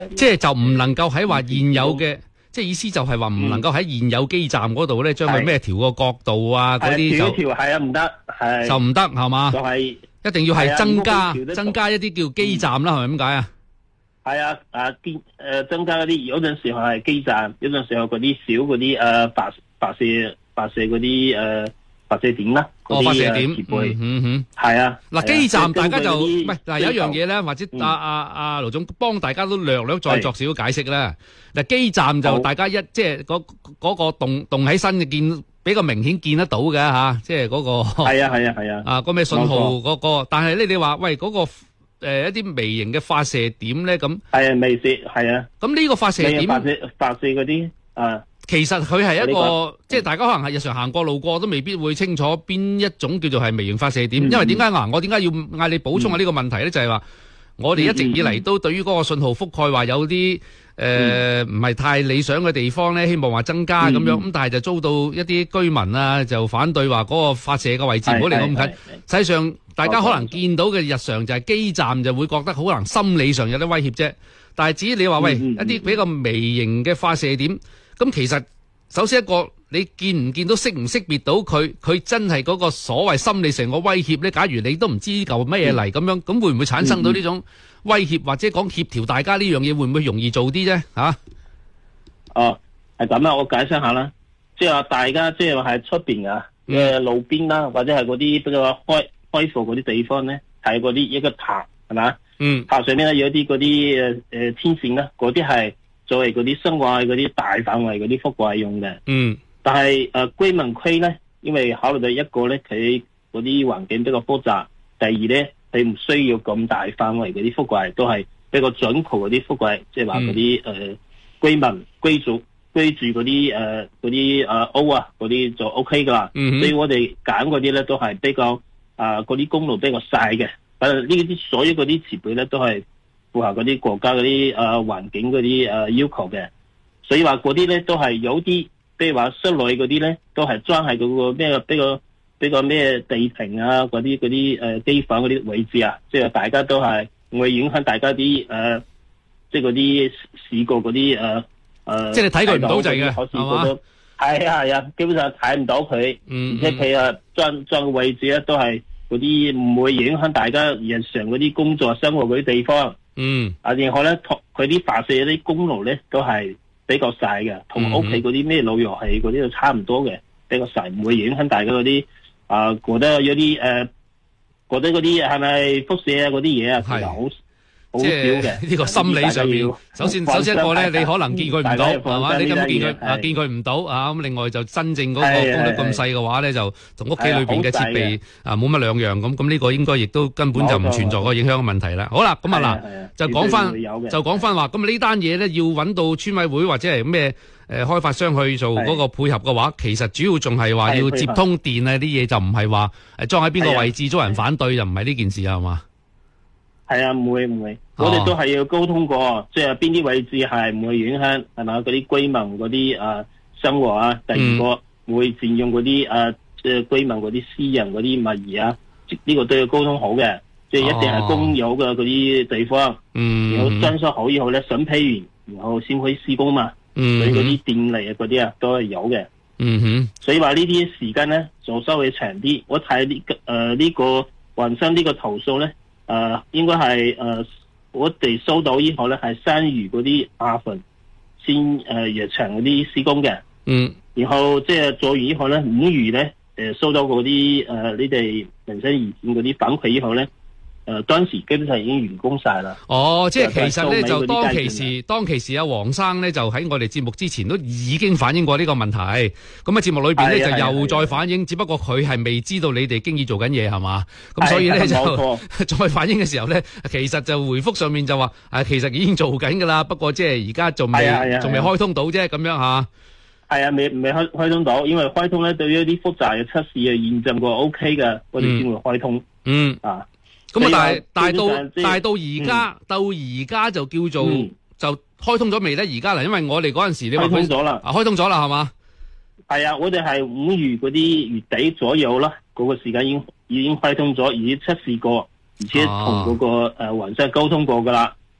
即係就唔能夠喺話現有嘅，即係意思就係話唔能夠喺現有基站嗰度咧，將佢咩調個角度啊嗰啲就調係啊唔得，係就唔得係嘛？ 就係一定要係增加一啲叫基站啦，係咪咁解啊？ 係啊，增加嗰啲有陣時候係基站，有陣時候嗰啲小嗰啲發射嗰啲發射點啦， 發射點設備，係啊。 嗱，基站大家就唔係嗱，有一樣嘢咧，或者阿盧總幫大家都略再作少少解釋啦。嗱，基站就大家即係嗰個動起身嘅見比較明顯見得到嘅吓，即係嗰個係啊啊個咩信號嗰個，但係咧你話喂嗰個一啲微型嘅發射點咧咁係啊微射係啊， 咁呢個發射點發射嗰啲其實佢係一個，即係大家可能係日常行過路過都未必會清楚邊一種叫做係微型發射點，因為點解我點解要嗌你補充下呢個問題咧？就係話我哋一直以嚟都對於嗰個信號覆蓋話有啲唔係太理想嘅地方咧，希望話增加咁樣，咁但係就遭到一啲居民啊就反對話嗰個發射嘅位置唔好離咁近。實際上大家可能見到嘅日常就係基站就會覺得可能心理上有啲威脅啫，但係至於你話喂一啲比較微型嘅發射點。咁其實首先一個，你見唔見到識唔識別到佢真係嗰個所謂心理上個威脅咧？假如你都唔知嚿乜嘢嚟咁樣，咁會唔會產生到呢種威脅，或者講協調大家呢樣嘢會唔會容易做啲啫？嚇？ 哦，係咁啊！我解釋下啦，即係話大家即係話喺出邊啊嘅路邊啦，或者係嗰啲比較開闊嗰啲地方咧，係嗰啲一個塔係嘛？塔上面咧有啲嗰啲天線啦，嗰啲係。作為嗰啲生活嗰啲大範圍嗰啲覆蓋用嘅，但係居民區咧，因為考慮到一個咧，佢嗰啲環境比較複雜；第二咧，佢唔需要咁大範圍嗰啲覆蓋，都係比較準確嗰啲覆蓋，即係話嗰啲居民居住嗰啲屋啊嗰啲就 OK 噶啦。所以我哋揀嗰啲咧都係比較嗰啲公路比較細嘅，呢啲所有嗰啲設備咧都係符合嗰啲國家嗰啲環境嗰啲要求嘅，所以話嗰啲咧都係有啲，譬如話室內嗰啲咧都係裝喺嗰個咩比較咩地坪啊嗰啲機房嗰啲位置啊，即係大家都係唔會影響大家啲即係嗰啲視覺嗰啲即係你睇佢唔到滯嘅，係嘛？ 係啊，基本上睇唔到佢，而且佢裝嘅位置咧都係嗰啲唔會影響大家日常嗰啲工作生活嗰啲地方。然後咧，佢啲發射啲功率咧都係比較細嘅，同屋企嗰啲咩路由器嗰啲都差唔多嘅，比較細，唔會影響大家嗰啲覺得有啲覺得嗰啲係咪輻射啊嗰啲嘢啊，其實好少嘅。 呢個心理上面，首先一個咧，你可能見佢唔到係嘛？你咁見佢唔到啊，咁另外就真正嗰個功率咁細嘅話咧，就同屋企裏邊嘅設備冇乜兩樣咁呢個應該亦都根本就唔存在個影響嘅問題啦。好啦，咁嗱就講翻話，咁呢單嘢咧要揾到村委會或者係咩開發商去做嗰個配合嘅話，其實主要仲係話要接通電啊啲嘢，就唔係話裝喺邊個位置遭人反對，就唔係呢件事係嘛？ 係啊，唔會，我哋都係要溝通過，即係邊啲位置係唔會影響係嘛嗰啲居民嗰啲生活啊。第二個唔會佔用嗰啲居民嗰啲私人嗰啲物業啊，呢個都要溝通好嘅，即係一定係公有嘅嗰啲地方。然後裝修好以後咧，審批完，然後先可以施工嘛。所以嗰啲電力啊嗰啲都係有嘅。所以話呢啲時間咧就稍微長啲。我睇呢個環生呢個投訴咧。應該係我哋收到以後咧，係3月嗰啲亞份先日常嗰啲施工嘅。然後即係做完以後咧，5月咧收到嗰啲你哋民生意見嗰啲反饋以後咧，當時基本上已經完工晒啦。即係其實咧就當其時阿黃生咧就喺我哋節目之前都已經反映過呢個問題。咁節目裏邊咧就又再反映，只不過佢係未知道你哋經已做緊嘢係嘛？咁所以咧就再反映嘅時候咧，其實就回覆上面就話其實已經做緊噶啦，不過即係而家仲未開通到啫，咁樣吓。係啊，未開通到，因為開通咧對於一啲複雜嘅測試啊驗證過 OK 嘅，我哋先會開通。咁但係到而家就叫做就開通咗未咧？而家嗱，因為我哋嗰陣時你話開通咗啦，係嘛？係啊，我哋係5月嗰啲月底左右啦，嗰個時間已經開通咗，而且測試過，而且同嗰個環生溝通過噶啦。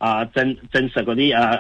真實嗰啲